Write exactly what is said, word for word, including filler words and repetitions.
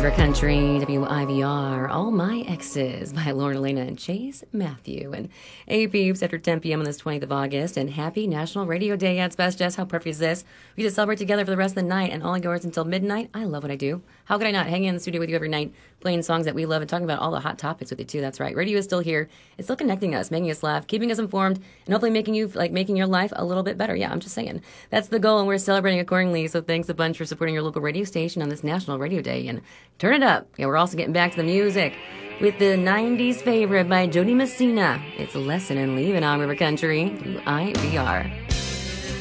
River Country, W I V R, All My Exes by Lauren Elena and Chase Matthew. And hey peeps, after ten p.m. on this twentieth of August, and happy National Radio Day at Best. Jess, how perfect is this? We just celebrate together for the rest of the night and all yours until midnight. I love what I do. How could I not hang in the studio with you every night, playing songs that we love and talking about all the hot topics with you too? That's right. Radio is still here. It's still connecting us, making us laugh, keeping us informed, and hopefully making you like making your life a little bit better. Yeah, I'm just saying. That's the goal, and we're celebrating accordingly. So thanks a bunch for supporting your local radio station on this National Radio Day. And turn it up. Yeah, we're also getting back to the music with the nineties favorite by Jody Messina. It's Lesson and Leaving on River Country, W I V R.